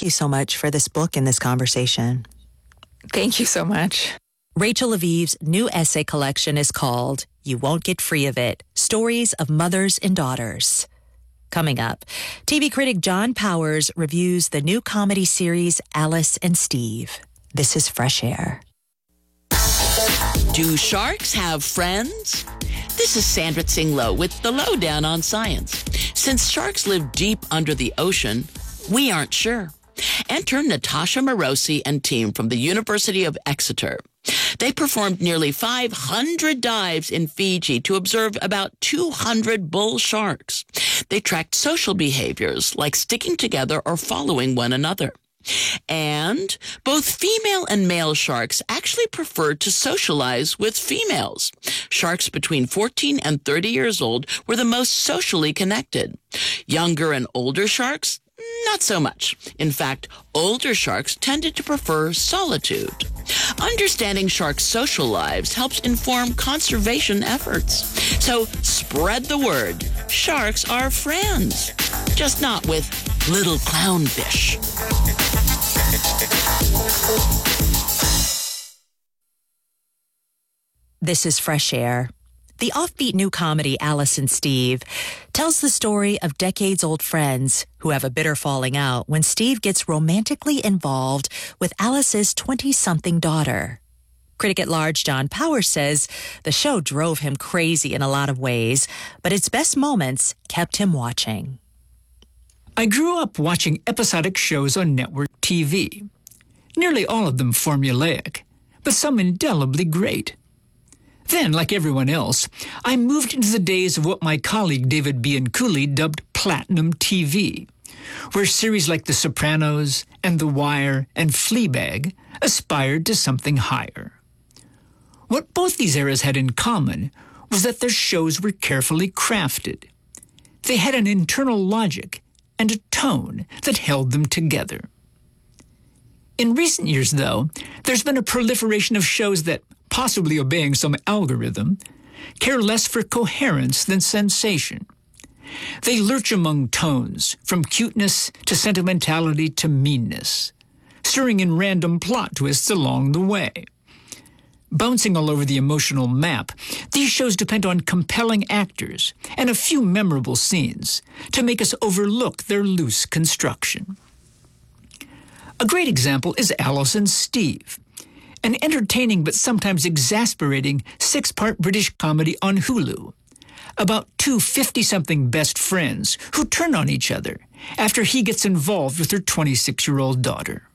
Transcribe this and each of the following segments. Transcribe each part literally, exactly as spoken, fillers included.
you so much for this book and this conversation. Thank you so much. Rachel Leviv's new essay collection is called You Won't Get Free of It, Stories of Mothers and Daughters. Coming up, T V critic John Powers reviews the new comedy series Alice and Steve. This is Fresh Air. Do sharks have friends? This is Sandra Tsing-Loh with the Lowdown on Science. Since sharks live deep under the ocean, we aren't sure. Enter Natasha Morosi and team from the University of Exeter. They performed nearly five hundred dives in Fiji to observe about two hundred bull sharks. They tracked social behaviors like sticking together or following one another. And both female and male sharks actually preferred to socialize with females. Sharks between fourteen and thirty years old were the most socially connected. Younger and older sharks, not so much. In fact, older sharks tended to prefer solitude. Understanding sharks' social lives helps inform conservation efforts. So spread the word. Sharks are friends, just not with little clownfish. This is Fresh Air. The offbeat new comedy Alice and Steve tells the story of decades-old friends who have a bitter falling out when Steve gets romantically involved with Alice's twenty-something daughter. Critic at large John Powers says the show drove him crazy in a lot of ways, but its best moments kept him watching. I grew up watching episodic shows on network T V. Nearly all of them formulaic, but some indelibly great. Then, like everyone else, I moved into the days of what my colleague David Bianculli dubbed Platinum T V, where series like The Sopranos and The Wire and Fleabag aspired to something higher. What both these eras had in common was that their shows were carefully crafted. They had an internal logic and a tone that held them together. In recent years, though, there's been a proliferation of shows that, possibly obeying some algorithm, care less for coherence than sensation. They lurch among tones, from cuteness to sentimentality to meanness, stirring in random plot twists along the way. Bouncing all over the emotional map, these shows depend on compelling actors and a few memorable scenes to make us overlook their loose construction. A great example is Alice and Steve, an entertaining but sometimes exasperating six-part British comedy on Hulu about two fifty-something best friends who turn on each other after he gets involved with her twenty-six-year-old daughter.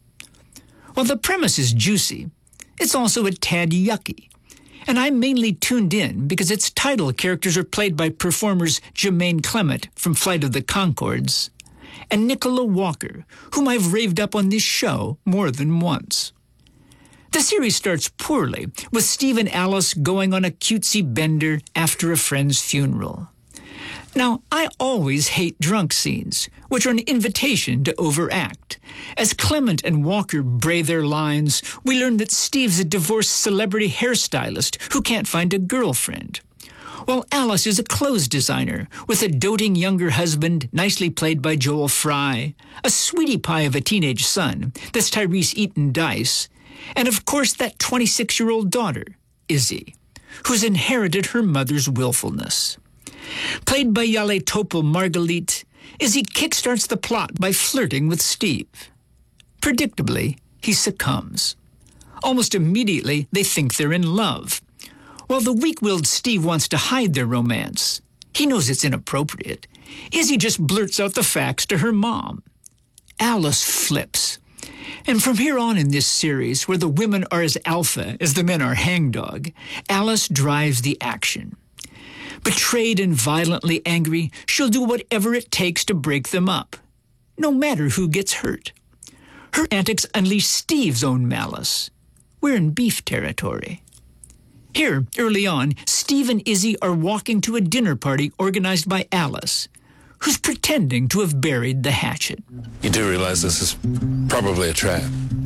While the premise is juicy, it's also a tad yucky, and I mainly tuned in because its title characters are played by performers Jermaine Clement from Flight of the Conchords and Nicola Walker, whom I've raved up on this show more than once. The series starts poorly, with Steve and Alice going on a cutesy bender after a friend's funeral. Now, I always hate drunk scenes, which are an invitation to overact. As Clement and Walker bray their lines, we learn that Steve's a divorced celebrity hairstylist who can't find a girlfriend, while Alice is a clothes designer with a doting younger husband, nicely played by Joel Fry, a sweetie pie of a teenage son, that's Tyrese Eaton Dice, and of course that twenty-six-year-old daughter, Izzy, who's inherited her mother's willfulness. Played by Yale Topol Margalit, Izzy kickstarts the plot by flirting with Steve. Predictably, he succumbs. Almost immediately, they think they're in love. While the weak-willed Steve wants to hide their romance, he knows it's inappropriate. Izzy just blurts out the facts to her mom. Alice flips. And from here on in this series, where the women are as alpha as the men are hangdog, Alice drives the action. Betrayed and violently angry, she'll do whatever it takes to break them up, no matter who gets hurt. Her antics unleash Steve's own malice. We're in beef territory. Here, early on, Steve and Izzy are walking to a dinner party organized by Alice, who's pretending to have buried the hatchet. You do realize this is probably a trap?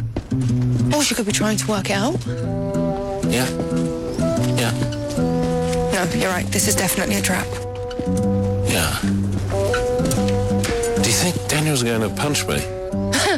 Or she could be trying to work it out. Yeah. Yeah. No, you're right. This is definitely a trap. Yeah. Do you think Daniel's going to punch me?